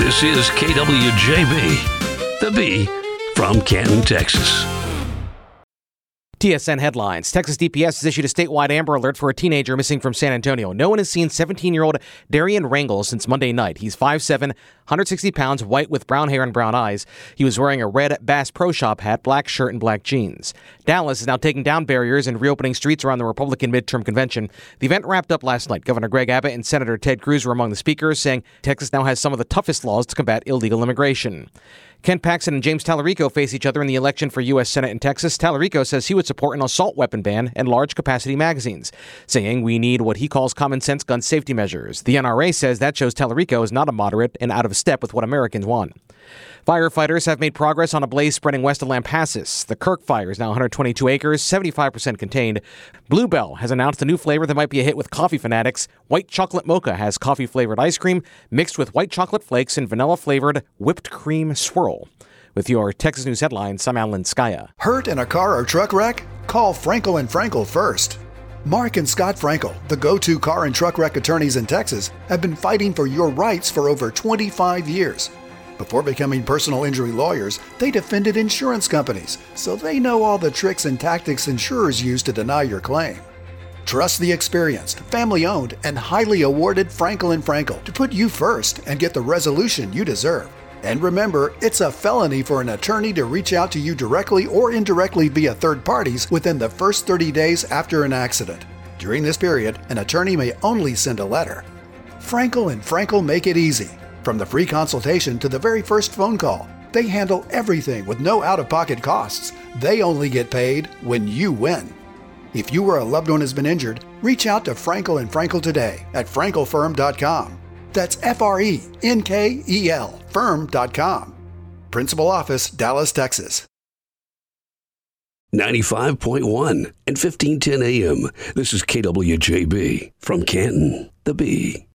This is KWJB, the B from Canton, Texas. TSN headlines. Texas DPS has issued a statewide Amber Alert for a teenager missing from San Antonio. No one has seen 17-year-old Darian Rangel since Monday night. He's 5'7", 160 pounds, white with brown hair and brown eyes. He was wearing a red Bass Pro Shop hat, black shirt, and black jeans. Dallas is now taking down barriers and reopening streets around the Republican midterm convention. The event wrapped up last night. Governor Greg Abbott and Senator Ted Cruz were among the speakers, saying Texas now has some of the toughest laws to combat illegal immigration. Ken Paxton and James Tallarico face each other in the election for U.S. Senate in Texas. Tallarico says he would support an assault weapon ban and large-capacity magazines, saying we need what he calls common-sense gun safety measures. The NRA says that shows Tallarico is not a moderate and out of step with what Americans want. Firefighters have made progress on a blaze spreading west of Lampasas. The Kirk fire is now 122 acres, 75% contained. Bluebell has announced a new flavor that might be a hit with coffee fanatics. White chocolate mocha has coffee-flavored ice cream mixed with white chocolate flakes and vanilla-flavored whipped cream swirl. With your Texas News headlines, I'm Alan Skaya. Hurt in a car or truck wreck? Call Frankel & Frankel first. Mark and Scott Frankel, the go-to car and truck wreck attorneys in Texas, have been fighting for your rights for over 25 years. Before becoming personal injury lawyers, they defended insurance companies, so they know all the tricks and tactics insurers use to deny your claim. Trust the experienced, family-owned, and highly awarded Frankel & Frankel to put you first and get the resolution you deserve. And remember, it's a felony for an attorney to reach out to you directly or indirectly via third parties within the first 30 days after an accident. During this period, an attorney may only send a letter. Frankel & Frankel make it easy. From the free consultation to the very first phone call, they handle everything with no out-of-pocket costs. They only get paid when you win. If you or a loved one has been injured, reach out to Frankel & Frankel today at frankelfirm.com. That's F-R-E-N-K-E-L firm.com. Principal Office, Dallas, Texas. 95.1 and 1510 AM. This is KWJB from Canton, the B.